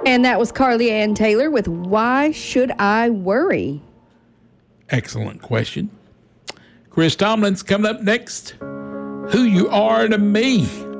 And that was Carly Ann Taylor with Why Should I Worry? Excellent question. Chris Tomlin's coming up next. Who You Are to Me.